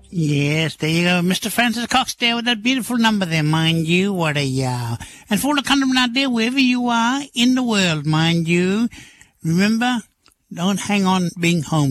Yes, there you go. Mr. Francis Cox there with that beautiful number there, mind you. What a yah. And for all the countrymen out there, wherever you are in the world, mind you, remember, don't hang on being home.